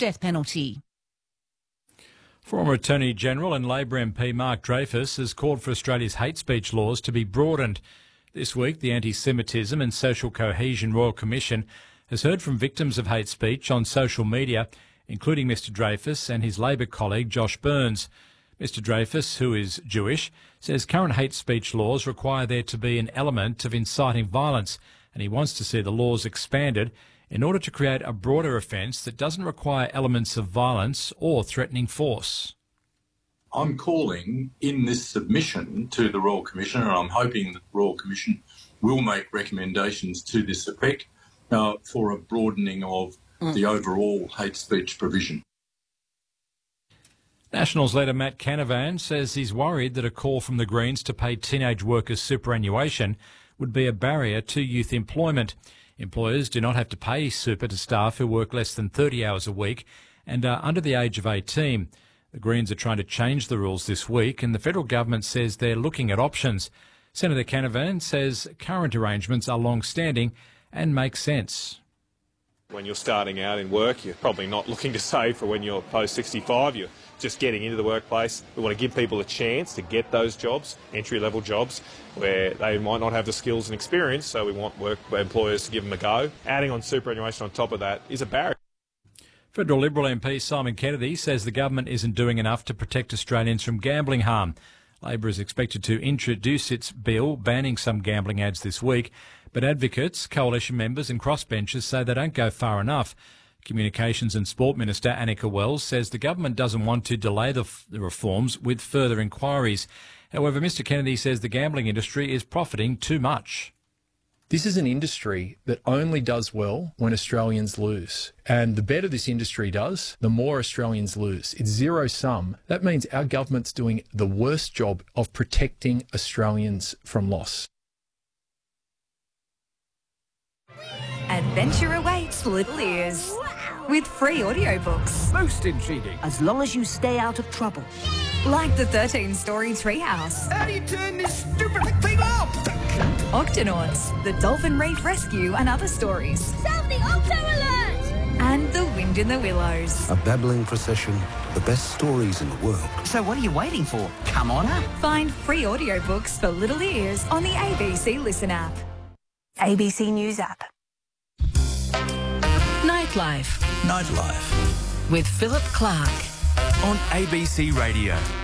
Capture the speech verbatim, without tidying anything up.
death penalty. Former Attorney-General and Labor M P Mark Dreyfus has called for Australia's hate speech laws to be broadened. This week, the Anti-Semitism and Social Cohesion Royal Commission has heard from victims of hate speech on social media, including Mr Dreyfus and his Labor colleague Josh Burns. Mr Dreyfus, who is Jewish, says current hate speech laws require there to be an element of inciting violence, and he wants to see the laws expanded in order to create a broader offence that doesn't require elements of violence or threatening force. I'm calling in this submission to the Royal Commission, and I'm hoping that the Royal Commission will make recommendations to this effect uh, for a broadening of mm. the overall hate speech provision. Nationals leader Matt Canavan says he's worried that a call from the Greens to pay teenage workers superannuation would be a barrier to youth employment. Employers do not have to pay super to staff who work less than thirty hours a week and are under the age of eighteen. The Greens are trying to change the rules this week, and the federal government says they're looking at options. Senator Canavan says current arrangements are long-standing and make sense. When you're starting out in work, you're probably not looking to save for when you're post sixty-five. You're just getting into the workplace. We want to give people a chance to get those jobs, entry-level jobs, where they might not have the skills and experience, so we want work employers to give them a go. Adding on superannuation on top of that is a barrier. Federal Liberal M P Simon Kennedy says the government isn't doing enough to protect Australians from gambling harm. Labor is expected to introduce its bill banning some gambling ads this week, but advocates, coalition members and crossbenchers say they don't go far enough. Communications and Sport Minister Annika Wells says the government doesn't want to delay the, the reforms with further inquiries. However, Mr Kennedy says the gambling industry is profiting too much. This is an industry that only does well when Australians lose. And the better this industry does, the more Australians lose. It's zero sum. That means our government's doing the worst job of protecting Australians from loss. Adventure awaits Little Ears with free audiobooks. Most intriguing. As long as you stay out of trouble. Like the thirteen-story Treehouse. How do you turn this stupid thing off? Octonauts, the Dolphin Reef Rescue and other stories. Sound the Octo Alert! And The Wind in the Willows. A babbling procession, the best stories in the world. So what are you waiting for? Come on up. Find free audiobooks for Little Ears on the A B C Listen app. A B C News app. Nightlife. Nightlife. With Philip Clark. On A B C Radio.